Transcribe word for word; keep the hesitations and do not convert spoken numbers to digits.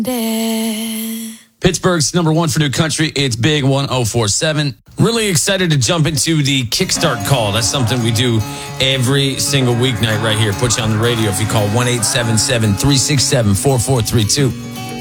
Pittsburgh's number one for new country. It's Big one oh four seven. Really excited to jump into the Kickstart call. That's something we do every single weeknight right here. Put you on the radio if you call one eight seven seven, three six seven, four four three two.